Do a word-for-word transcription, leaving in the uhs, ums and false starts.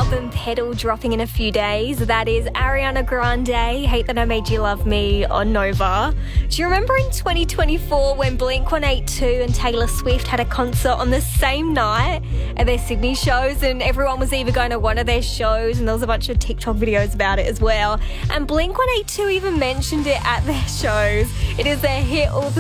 album Pedal dropping in a few days. That is Ariana Grande, Hate That I Made You Love Me on Nova. Do you remember in twenty twenty-four when Blink one eighty-two and Taylor Swift had a concert on the same night at their Sydney shows, and everyone was either going to one of their shows, and there was a bunch of TikTok videos about it as well. And Blink one eighty-two even mentioned it at their shows. It is their hit All the